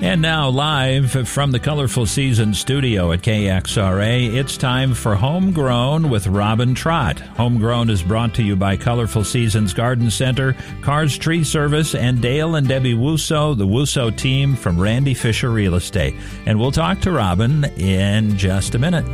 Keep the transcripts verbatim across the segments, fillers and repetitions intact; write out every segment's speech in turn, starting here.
And now, live from the Colorful Season studio at K X R A, it's time for Homegrown with Robin Trott. Homegrown is brought to you by Colorful Seasons Garden Center, Cars Tree Service, and Dale and Debbie Wusso, the Wusso team from Randy Fisher Real Estate. And we'll talk to Robin in just a minute.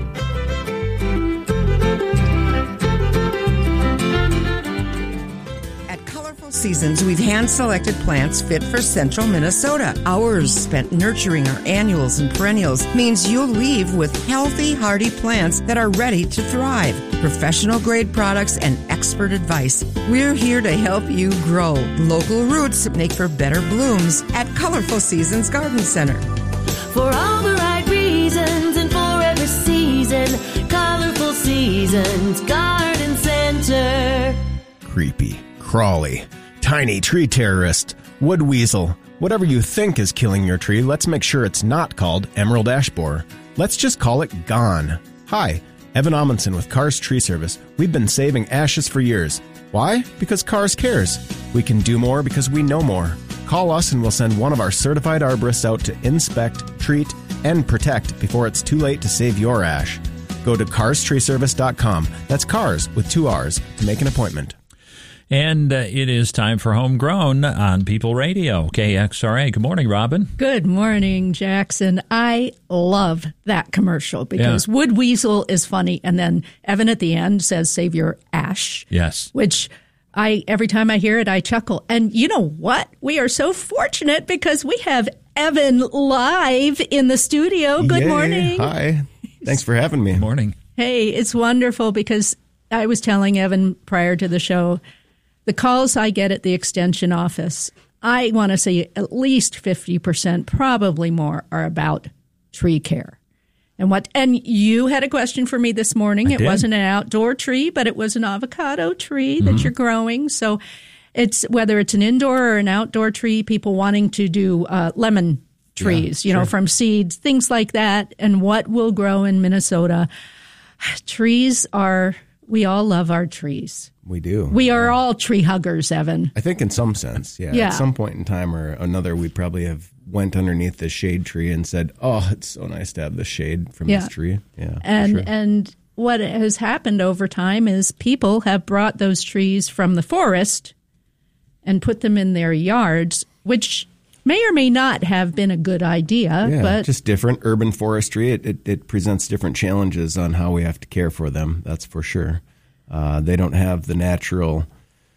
Seasons, we've hand-selected plants fit for central Minnesota. Hours spent nurturing our annuals and perennials means you'll leave with healthy, hardy plants that are ready to thrive. Professional-grade products and expert advice. We're here to help you grow. Local roots make for better blooms at Colorful Seasons Garden Center. For all the right reasons and for every season, Colorful Seasons Garden Center. Creepy, crawly, tiny tree terrorist, wood weasel, whatever you think is killing your tree, let's make sure it's not called emerald ash borer. Let's just call it gone. Hi, Evan Amundsen with Cars Tree Service. We've been saving ashes for years. Why? Because Cars cares. We can do more because we know more. Call us and we'll send one of our certified arborists out to inspect, treat, and protect before it's too late to save your ash. Go to cars tree service dot com. That's cars with two R's to make an appointment. And uh, it is time for Homegrown on People Radio, K X R A. Good morning, Robin. Good morning, Jackson. I love that commercial because yeah. Wood Weasel is funny. And then Evan at the end says, save your ash. Yes. Which I every time I hear it, I chuckle. And you know what? We are so fortunate because we have Evan live in the studio. Good Yay. morning. Hi. Thanks for having me. Good morning. Hey, it's wonderful because I was telling Evan prior to the show, the calls I get at the extension office, I want to say at least fifty percent, probably more, are about tree care. And what? And you had a question for me this morning. I it did. wasn't an outdoor tree, but it was an avocado tree that mm-hmm. you're growing. So it's whether it's an indoor or an outdoor tree, people wanting to do uh, lemon trees, yeah, you sure. know, from seeds, things like that, and what will grow in Minnesota. Trees are, we all love our trees. We do. We are all tree huggers, Evan. I think in some sense, yeah. yeah. At some point in time or another, we probably have went underneath the shade tree and said, oh, it's so nice to have the shade from yeah. this tree. Yeah, and sure. And what has happened over time is people have brought those trees from the forest and put them in their yards, which may or may not have been a good idea. Yeah, but just different urban forestry. It, it, it presents different challenges on how we have to care for them, that's for sure. Uh, they don't have the natural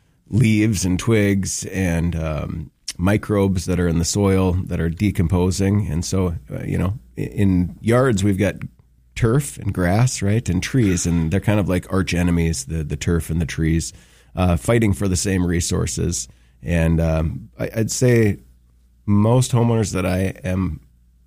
leaves and twigs and um, microbes that are in the soil that are decomposing. And so, uh, you know, in yards, we've got turf and grass, right, and trees, and they're kind of like arch enemies, the, the turf and the trees, uh, fighting for the same resources. And um, I, I'd say most homeowners that I am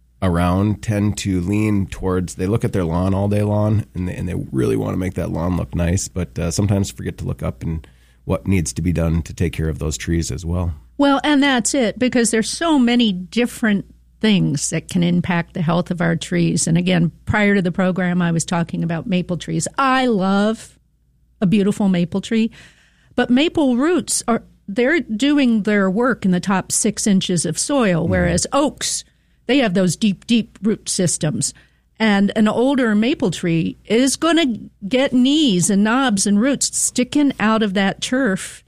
around tend to lean towards, they look at their lawn all day long and they, and they really want to make that lawn look nice, but uh, sometimes forget to look up and what needs to be done to take care of those trees as well. Well, and that's it, because there's so many different things that can impact the health of our trees. And again, prior to the program, I was talking about maple trees. I love a beautiful maple tree, but maple roots are, they're doing their work in the top six inches of soil, whereas mm. oaks, they have those deep, deep root systems. And an older maple tree is going to get knees and knobs and roots sticking out of that turf.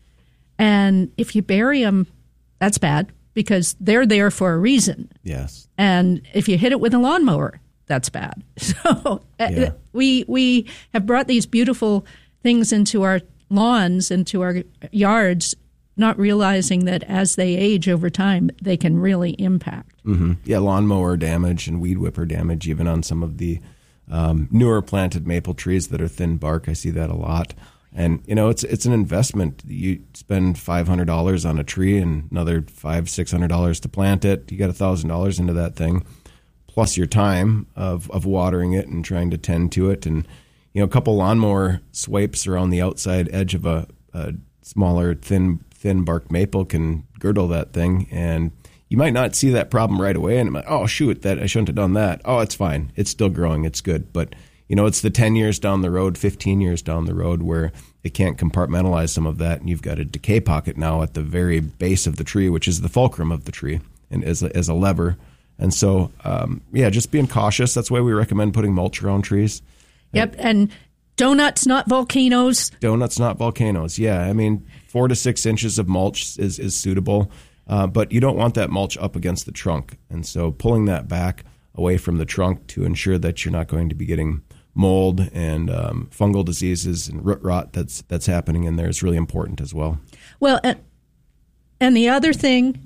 And if you bury them, that's bad because they're there for a reason. Yes. And if you hit it with a lawnmower, that's bad. So yeah. we we have brought these beautiful things into our lawns, into our yards, not realizing that as they age over time, they can really impact. Mm-hmm. Yeah, lawnmower damage and weed whipper damage, even on some of the um, newer planted maple trees that are thin bark. I see that a lot. And, you know, it's it's an investment. You spend five hundred dollars on a tree and another five hundred dollars, six hundred dollars to plant it. You got one thousand dollars into that thing, plus your time of, of watering it and trying to tend to it. And, you know, a couple lawnmower swipes around the outside edge of a, a smaller, thin thin bark maple can girdle that thing, and you might not see that problem right away, and I'm like, oh shoot, that I shouldn't have done that. Oh, it's fine, it's still growing, it's good. But you know, it's the ten years down the road, fifteen years down the road where it can't compartmentalize some of that, and you've got a decay pocket now at the very base of the tree, which is the fulcrum of the tree, and as a, as a lever, And so, um, yeah, just being cautious. That's why we recommend putting mulch around trees. Yep, and donuts, not volcanoes. Donuts, not volcanoes. Yeah, I mean, four to six inches of mulch is, is suitable, uh, but you don't want that mulch up against the trunk. And so pulling that back away from the trunk to ensure that you're not going to be getting mold and um, fungal diseases and root rot that's that's happening in there is really important as well. Well, and, and the other thing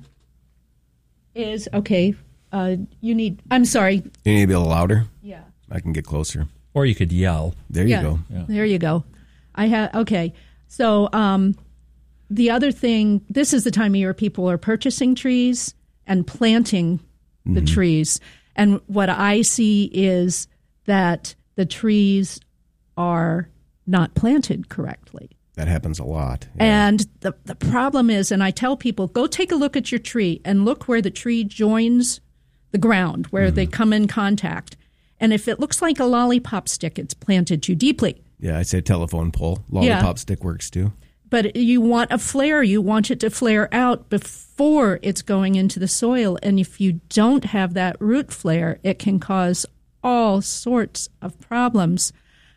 is, okay, uh, you need, I'm sorry. You need to be a little louder? Yeah. I can get closer. Or you could yell. There yeah, you go. Yeah. There you go. I have, okay. So um, the other thing, this is the time of year people are purchasing trees and planting the Mm-hmm. trees. And what I see is that the trees are not planted correctly. That happens a lot. Yeah. And the, the problem is, and I tell people, go take a look at your tree and look where the tree joins the ground, where Mm-hmm. they come in contact. And if it looks like a lollipop stick, it's planted too deeply. Yeah, I say telephone pole. Lollipop Yeah. stick works too. But you want a flare. You want it to flare out before it's going into the soil. And if you don't have that root flare, it can cause all sorts of problems.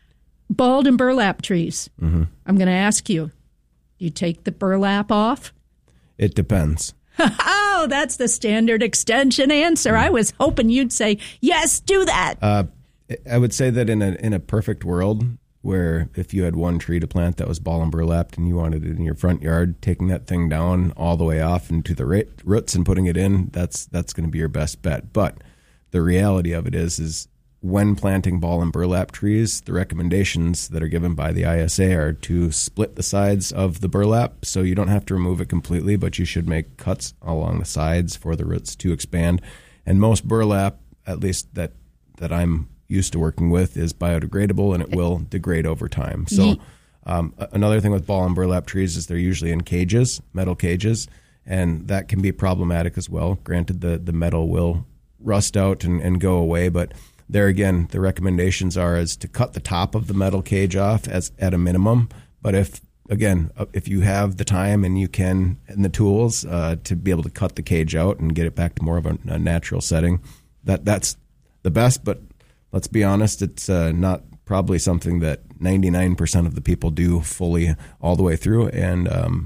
Bald and burlap trees. Mm-hmm. I'm going to ask you, do you take the burlap off? It depends. Oh, that's the standard extension answer. I was hoping you'd say, yes, do that. Uh, I would say that in a in a perfect world, where if you had one tree to plant that was ball and burlapped and you wanted it in your front yard, taking that thing down all the way off into the roots and putting it in, that's that's going to be your best bet. But the reality of it is, is when planting ball and burlap trees, the recommendations that are given by the I S A are to split the sides of the burlap, so you don't have to remove it completely, but you should make cuts along the sides for the roots to expand. And most burlap, at least that that I'm used to working with, is biodegradable and it will degrade over time. So um, another thing with ball and burlap trees is they're usually in cages, metal cages, and that can be problematic as well. Granted, the, the metal will rust out and, and go away, but there again, the recommendations are is to cut the top of the metal cage off as at a minimum. But if, again, if you have the time and you can and the tools uh, to be able to cut the cage out and get it back to more of a, a natural setting, that that's the best. But let's be honest, it's uh, not probably something that ninety-nine percent of the people do fully all the way through. And um,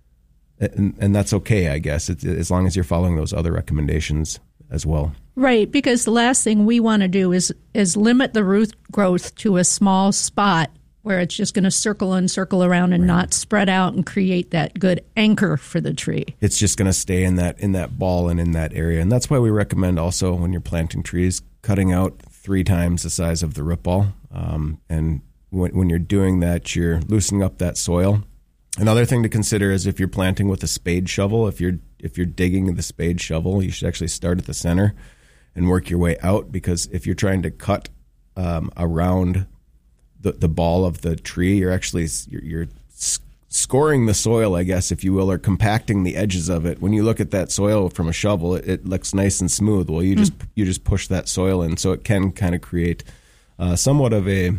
and, and that's okay, I guess, it's, as long as you're following those other recommendations as well. Right, because the last thing we want to do is is limit the root growth to a small spot where it's just going to circle and circle around and right. not spread out and create that good anchor for the tree. It's just going to stay in that in that ball and in that area. And that's why we recommend also when you're planting trees, cutting out three times the size of the root ball. Um, and when, when you're doing that, you're loosening up that soil. Another thing to consider is if you're planting with a spade shovel, if you're if you're digging the spade shovel, you should actually start at the center and work your way out, because if you're trying to cut um, around the the ball of the tree, you're actually you're, you're scoring the soil, I guess, if you will, or compacting the edges of it. When you look at that soil from a shovel, it, it looks nice and smooth. Well, you mm. just you just push that soil in, so it can kind of create uh, somewhat of a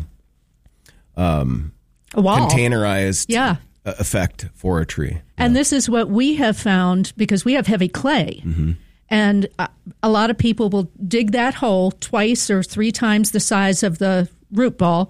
um, a wall, containerized yeah. effect for a tree. And yeah. this is what we have found, because we have heavy clay. Mm-hmm. And a lot of people will dig that hole twice or three times the size of the root ball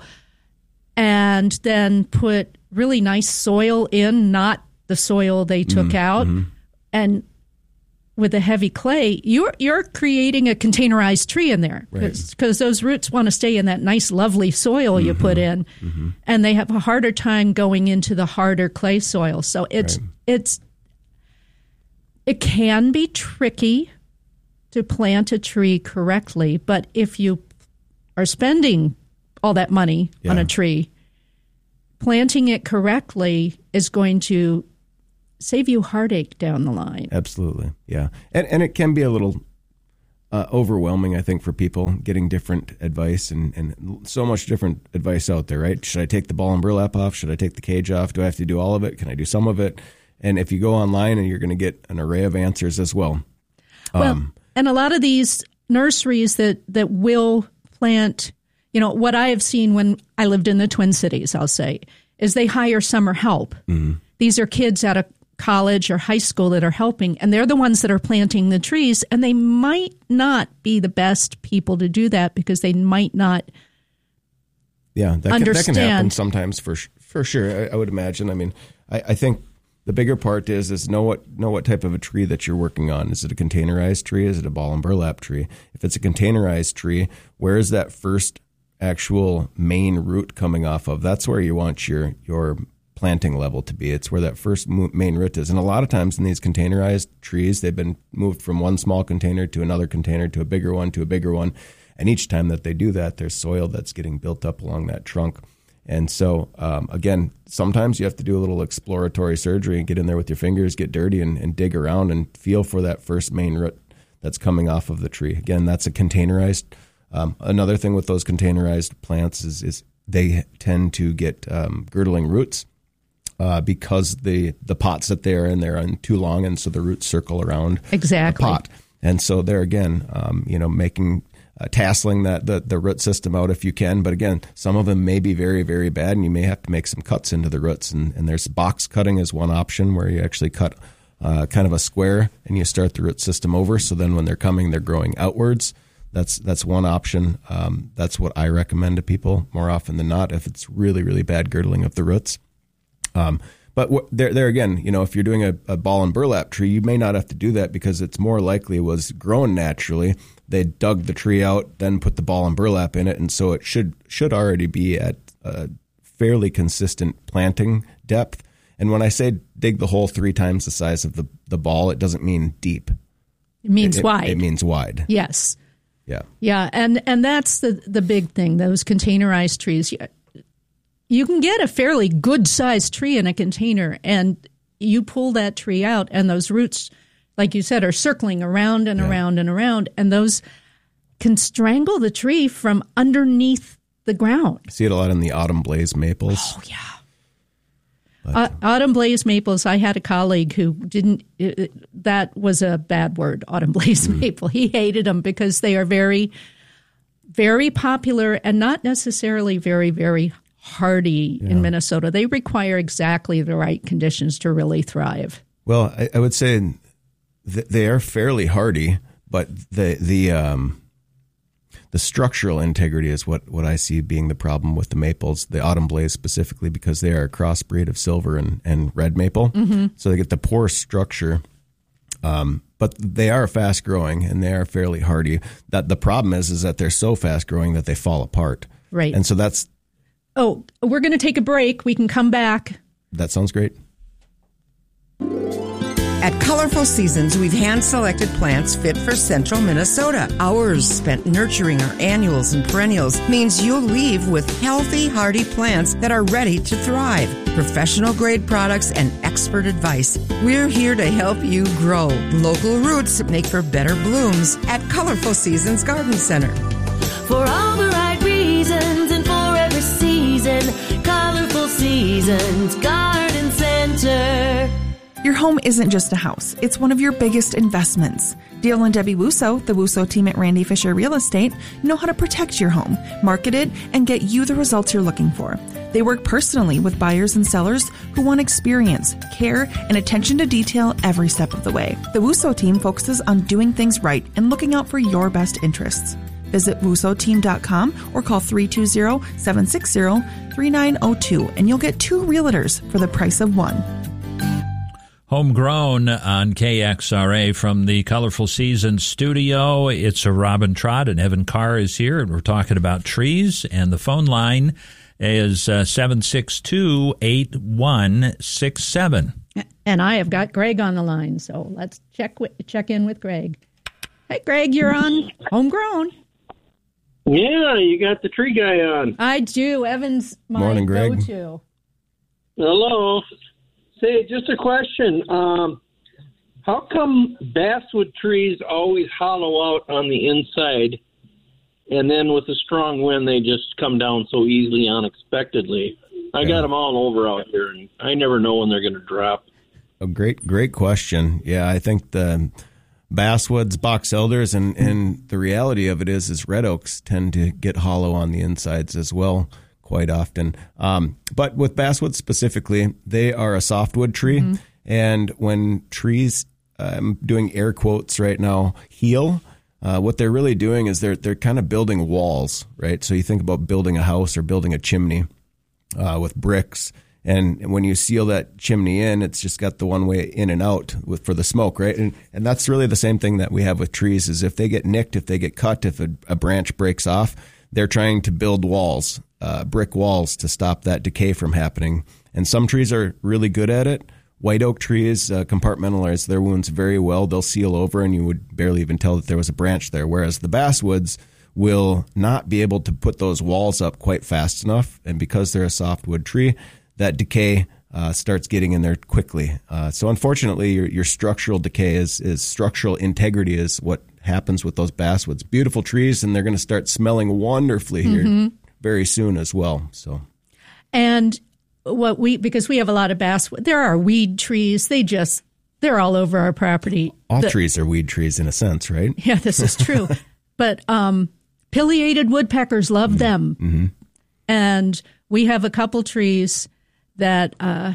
and then put really nice soil in, not the soil they took mm-hmm. out. And with the heavy clay, you're you're creating a containerized tree in there, because right. those roots want to stay in that nice, lovely soil mm-hmm. you put in. Mm-hmm. And they have a harder time going into the harder clay soil. So it's right. it's It can be tricky to plant a tree correctly, but if you are spending all that money yeah. on a tree, planting it correctly is going to save you heartache down the line. Absolutely, yeah. And and it can be a little uh, overwhelming, I think, for people getting different advice and, and so much different advice out there, right? Should I take the ball and burlap off? Should I take the cage off? Do I have to do all of it? Can I do some of it? And if you go online, and you're going to get an array of answers as well. Well, um, and a lot of these nurseries that, that will plant, you know, what I have seen when I lived in the Twin Cities, I'll say, is they hire summer help. Mm-hmm. These are kids out of college or high school that are helping, and they're the ones that are planting the trees, and they might not be the best people to do that because they might not yeah, that can, that can happen understand. sometimes for for sure. I, I would imagine. I mean, I, I think the bigger part is is know what know what type of a tree that you're working on. Is it a containerized tree? Is it a ball and burlap tree? If it's a containerized tree, where is that first actual main root coming off of? That's where you want your your planting level to be. It's where that first main root is. And a lot of times in these containerized trees, they've been moved from one small container to another container to a bigger one to a bigger one. And each time that they do that, there's soil that's getting built up along that trunk. And so, um, again, sometimes you have to do a little exploratory surgery and get in there with your fingers, get dirty, and, and dig around and feel for that first main root that's coming off of the tree. Again, that's a containerized. Um, another thing with those containerized plants is, is they tend to get um, girdling roots uh, because the, the pots that they're in, they're in too long, and so the roots circle around Exactly. the pot. And so they're, again, um, you know, making... Uh, tasseling that the, the root system out if you can. But again, some of them may be very, very bad, and you may have to make some cuts into the roots. And, and there's box cutting is one option where you actually cut uh, kind of a square and you start the root system over. So then when they're coming, they're growing outwards. That's that's one option. Um, that's what I recommend to people more often than not if it's really, really bad girdling of the roots. Um, but w- there, there again, you know, if you're doing a, a ball and burlap tree, you may not have to do that because it's more likely it was grown naturally. They dug the tree out, then put the ball and burlap in it, and so it should should already be at a fairly consistent planting depth. And when I say dig the hole three times the size of the, the ball, it doesn't mean deep. It means it, wide. It, it means wide. Yes. Yeah. Yeah, and, and that's the, the big thing, those containerized trees. You can get a fairly good-sized tree in a container, and you pull that tree out, and those roots, like you said, are circling around and yeah. around and around, and those can strangle the tree from underneath the ground. I see it a lot in the autumn blaze maples. Oh, yeah. But, Uh, autumn blaze maples, I had a colleague who didn't, it, it, that was a bad word, autumn blaze mm. maple. He hated them because they are very, very popular and not necessarily very, very hardy yeah. in Minnesota. They require exactly the right conditions to really thrive. Well, I, I would say th- they are fairly hardy, but the the um, the structural integrity is what, what I see being the problem with the maples, the autumn blaze specifically, because they are a crossbreed of silver and, and red maple. Mm-hmm. So they get the poor structure, um, but they are fast growing and they are fairly hardy. That the problem is is that they're so fast growing that they fall apart. Right. And so that's. Oh, we're going to take a break. We can come back. That sounds great. At Colorful Seasons, we've hand-selected plants fit for central Minnesota. Hours spent nurturing our annuals and perennials means you'll leave with healthy, hardy plants that are ready to thrive. Professional-grade products and expert advice. We're here to help you grow. Local roots make for better blooms at Colorful Seasons Garden Center. For all the right reasons and for every season, Colorful Seasons Garden Center. Your home isn't just a house. It's one of your biggest investments. Dale and Debbie Wusso, the Wusso team at Randy Fisher Real Estate, know how to protect your home, market it, and get you the results you're looking for. They work personally with buyers and sellers who want experience, care, and attention to detail every step of the way. The Wusso team focuses on doing things right and looking out for your best interests. Visit wusso team dot com or call three two zero, seven six zero, three nine zero two and you'll get two realtors for the price of one. Homegrown on K X R A from the Colorful Seasons studio. It's a Robin Trott and Evan Carr is here, and we're talking about trees. And the phone line is uh, seven six two, eight one six seven. And I have got Greg on the line, so let's check wi- check in with Greg. Hey, Greg, you're on Homegrown. Yeah, you got the tree guy on. I do. Evan's my Morning, Greg. go-to. Hello. Say, just a question. Um, how come basswood trees always hollow out on the inside, and then with a strong wind they just come down so easily, unexpectedly? I yeah. got them all over out here, and I never know when they're going to drop. A great, great question. Yeah, I think the basswoods, box elders, and, and the reality of it is, is red oaks tend to get hollow on the insides as well. Quite often. Um, but with basswood specifically, they are a softwood tree. Mm-hmm. And when trees, I'm doing air quotes right now, heal, uh, what they're really doing is they're they're kind of building walls, right? So you think about building a house or building a chimney uh, with bricks. And when you seal that chimney in, it's just got the one way in and out with for the smoke, right? And and that's really the same thing that we have with trees is if they get nicked, if they get cut, if a, a branch breaks off, they're trying to build walls, uh, brick walls to stop that decay from happening. And some trees are really good at it. White oak trees uh, compartmentalize their wounds very well. They'll seal over and you would barely even tell that there was a branch there. Whereas the basswoods will not be able to put those walls up quite fast enough. And because they're a softwood tree, that decay uh, starts getting in there quickly. Uh, so unfortunately, your, your structural decay is, is structural integrity is what happens with those basswoods. Beautiful trees, and they're going to start smelling wonderfully here mm-hmm. very soon as well. So, and what we because we have a lot of basswood, there are weed trees. They just they're all over our property. All the, trees are weed trees in a sense, right? Yeah, this is true. But um, pileated woodpeckers love mm-hmm. them, mm-hmm. and we have a couple trees that uh,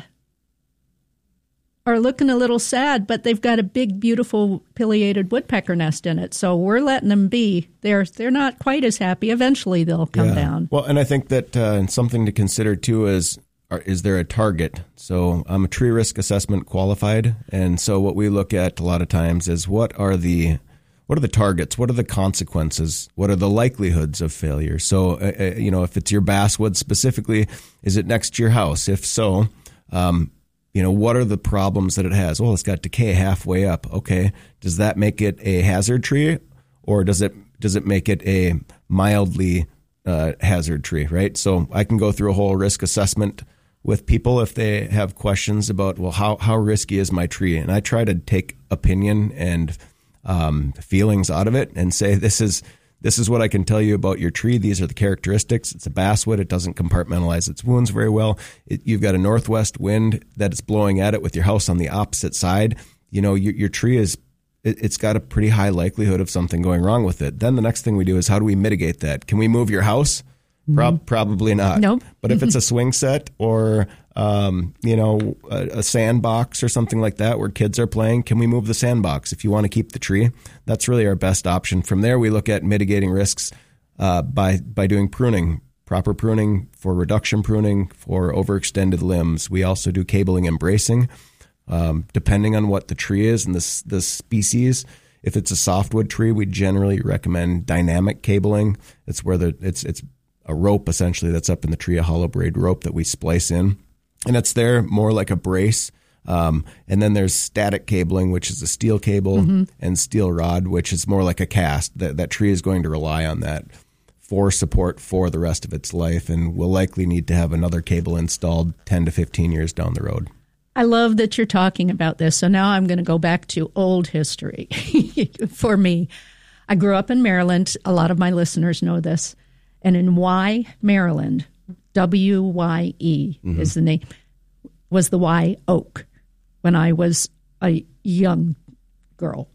are looking a little sad, but they've got a big, beautiful pileated woodpecker nest in it. So we're letting them be. They're they're not quite as happy. Eventually, they'll come yeah. down. Well, and I think that uh, something to consider too is are, is there a target? So I'm a tree risk assessment qualified, and so what we look at a lot of times is what are the what are the targets? What are the consequences? What are the likelihoods of failure? So, uh, you know, if it's your basswood specifically, is it next to your house? If so, um, you know, what are the problems that it has? Well, it's got decay halfway up. Okay. Does that make it a hazard tree, or does it does it make it a mildly uh, hazard tree, right? So I can go through a whole risk assessment with people if they have questions about, well, how, how risky is my tree? And I try to take opinion and Um, feelings out of it and say, this is this is what I can tell you about your tree. These are the characteristics. It's a basswood. It doesn't compartmentalize its wounds very well. It, you've got a northwest wind that is blowing at it with your house on the opposite side. You know, your, your tree is, it, it's got a pretty high likelihood of something going wrong with it. Then the next thing we do is, how do we mitigate that? Can we move your house? Pro- probably not. Nope. But if it's a swing set or, um, you know, a, a sandbox or something like that where kids are playing, can we move the sandbox if you want to keep the tree? That's really our best option. From there, we look at mitigating risks uh, by by doing pruning, proper pruning for reduction pruning for overextended limbs. We also do cabling and bracing, um, depending on what the tree is and the, the species. If it's a softwood tree, we generally recommend dynamic cabling. It's where the it's it's a rope essentially that's up in the tree, a hollow braid rope that we splice in. And it's there more like a brace. Um, and then there's static cabling, which is a steel cable, mm-hmm. and steel rod, which is more like a cast. That, that tree is going to rely on that for support for the rest of its life and will likely need to have another cable installed ten to fifteen years down the road. I love that you're talking about this. So now I'm going to go back to old history for me. I grew up in Maryland. A lot of my listeners know this. And in Y, Maryland, W Y E mm-hmm. is the name, was the Y Oak when I was a young girl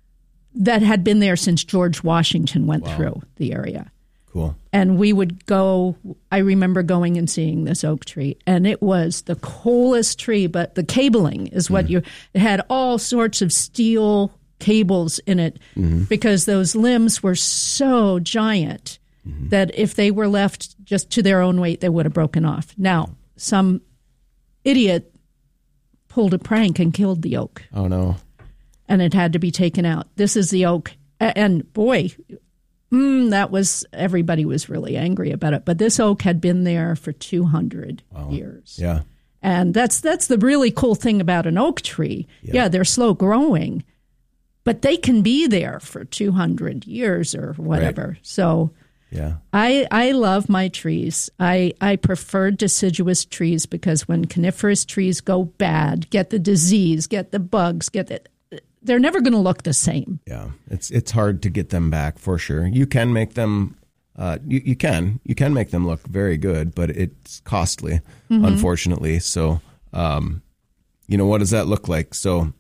that had been there since George Washington went wow. through the area. Cool. And we would go, I remember going and seeing this oak tree, and it was the coolest tree, but the cabling is what mm-hmm. you, it had all sorts of steel cables in it mm-hmm. because those limbs were so giant. Mm-hmm. That if they were left just to their own weight, they would have broken off. Now, some idiot pulled a prank and killed the oak. Oh, no. And it had to be taken out. This is the oak. And boy, mm, that was, everybody was really angry about it. But this oak had been there for two hundred wow. years. Yeah. And that's that's the really cool thing about an oak tree. Yeah, yeah they're slow growing, but they can be there for two hundred years or whatever. Right. So... Yeah, I, I love my trees. I, I prefer deciduous trees because when coniferous trees go bad, get the disease, get the bugs, get it, they're never going to look the same. Yeah, it's it's hard to get them back for sure. You can make them, uh, you, you can you can make them look very good, but it's costly, mm-hmm. unfortunately. So, um, you know, what does that look like? So,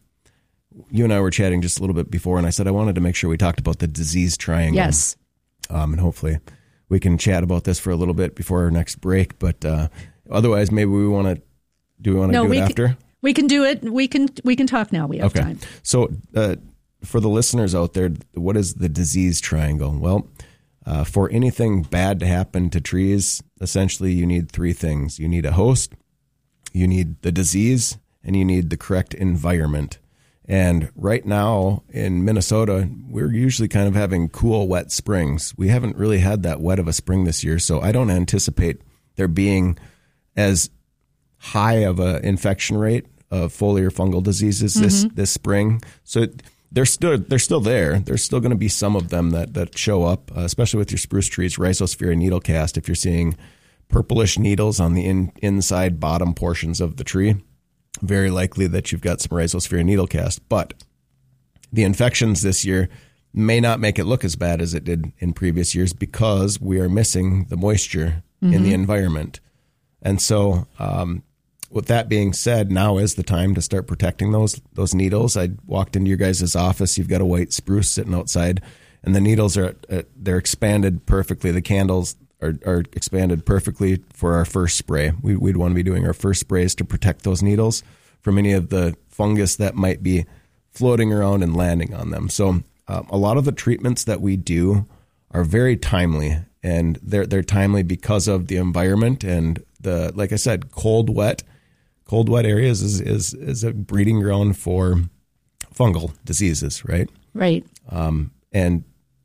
you and I were chatting just a little bit before, and I said I wanted to make sure we talked about the disease triangle. Yes. Um, and hopefully we can chat about this for a little bit before our next break. But uh, otherwise, maybe we want to, do we want to no, do it we after? Can, We can do it. We can we can talk now. We have okay. time. So uh, for the listeners out there, what is the disease triangle? Well, uh, for anything bad to happen to trees, essentially you need three things. You need a host, you need the disease, and you need the correct environment. And right now in Minnesota, we're usually kind of having cool, wet springs. We haven't really had that wet of a spring this year, so I don't anticipate there being as high of an infection rate of foliar fungal diseases this, mm-hmm. this spring. So they're still they're still there. There's still going to be some of them that, that show up, uh, especially with your spruce trees, Rhizosphaera needlecast. If you're seeing purplish needles on the in, inside bottom portions of the tree, very likely that you've got some Rhizosphaera needlecast. But the infections this year may not make it look as bad as it did in previous years because we are missing the moisture mm-hmm. in the environment. And so um, with that being said, now is the time to start protecting those those needles. I walked into your guys' office. You've got a white spruce sitting outside, and the needles are uh, they're expanded perfectly. The candles are, are expanded perfectly for our first spray. We, we'd want to be doing our first sprays to protect those needles from any of the fungus that might be floating around and landing on them. So uh, a lot of the treatments that we do are very timely, and they're they're timely because of the environment and the, like I said, cold, wet. Cold, wet areas is, is, is a breeding ground for fungal diseases, right? Right. Um, and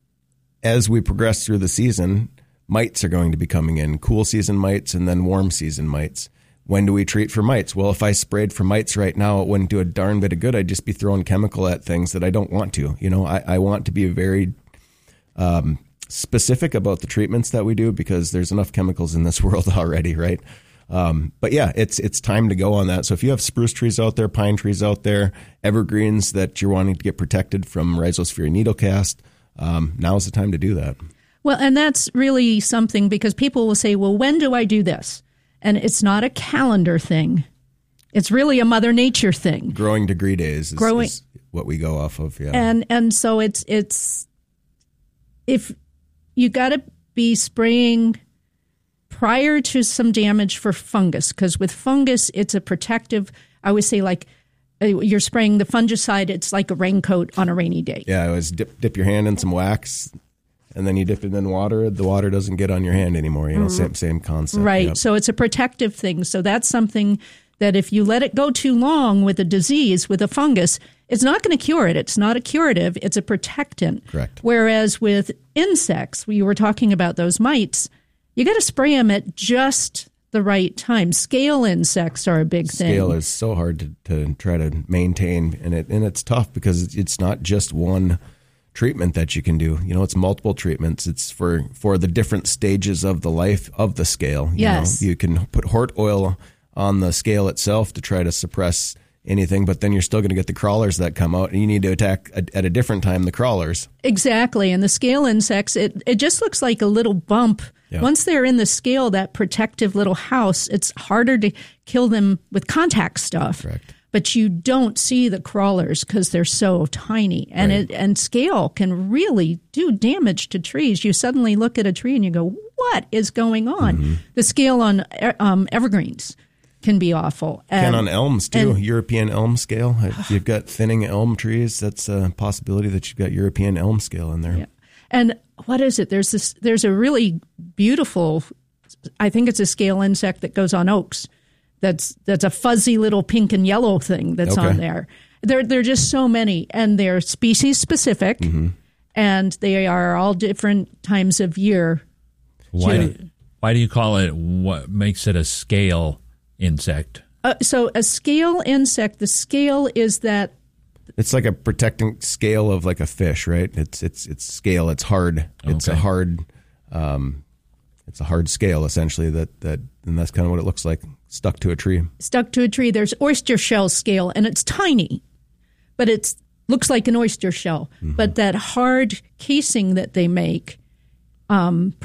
as we progress through the season, mites are going to be coming in, cool season mites and then warm season mites. When do we treat for mites? Well, if I sprayed for mites right now, it wouldn't do a darn bit of good. I'd just be throwing chemical at things that I don't want to. You know, I, I want to be very um, specific about the treatments that we do because there's enough chemicals in this world already, right? Um, but yeah, it's it's time to go on that. So if you have spruce trees out there, pine trees out there, evergreens that you're wanting to get protected from Rhizosphaera needlecast, um, now is the time to do that. Well, and that's really something because people will say, well, when do I do this? And it's not a calendar thing. It's really a Mother Nature thing. Growing degree days is, Growing, is what we go off of, yeah. And and so it's it's if you got to be spraying prior to some damage for fungus, because with fungus, it's a protective, I would say like uh, you're spraying the fungicide, it's like a raincoat on a rainy day. Yeah, it was dip, dip your hand in some wax, and then you dip it in water. The water doesn't get on your hand anymore. You know, mm-hmm. same, same concept. Right, yep. So it's a protective thing. So that's something that if you let it go too long with a disease, with a fungus, it's not going to cure it. It's not a curative. It's a protectant. Correct. Whereas with insects, we were talking about those mites, you got to spray them at just the right time. Scale insects are a big thing. Scale is so hard to, to try to maintain, and it and it's tough because it's not just one treatment that you can do. You know, it's multiple treatments. It's for, for the different stages of the life of the scale. You yes. know, you can put hort oil on the scale itself to try to suppress anything, but then you're still going to get the crawlers that come out, and you need to attack a, at a different time the crawlers. Exactly. And the scale insects, it, it just looks like a little bump. Yeah. Once they're in the scale, that protective little house, it's harder to kill them with contact stuff. Correct. But you don't see the crawlers because they're so tiny. And right. it, and scale can really do damage to trees. You suddenly look at a tree and you go, what is going on? Mm-hmm. The scale on um, evergreens can be awful. Can and, on elms too, and, European elm scale. If you've got thinning elm trees, that's a possibility that you've got European elm scale in there. Yeah. And what is it? There's this. There's a really beautiful, I think it's a scale insect that goes on oaks. That's that's a fuzzy little pink and yellow thing that's okay. on there. There there are just so many, and they're species specific, mm-hmm. and they are all different times of year. Why to, do, why do you call it? What makes it a scale insect? Uh, so a scale insect. The scale is that. It's like a protecting scale of like a fish, right? It's it's it's scale. It's hard. It's okay. a hard. Um, it's a hard scale essentially. That that and that's kind of what it looks like. Stuck to a tree. Stuck to a tree. There's oyster shell scale, and it's tiny, but it's looks like an oyster shell. Mm-hmm. But that hard casing that they make. Um,